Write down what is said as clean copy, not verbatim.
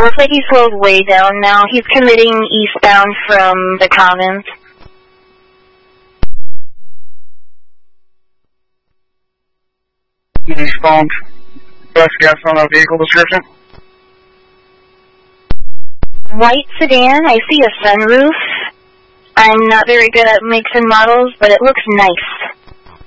Looks like he slowed way down now. He's committing eastbound from the Commons. Eastbound. Best guess on a vehicle description? White sedan. I see a sunroof. I'm not very good at makes and models, but it looks nice.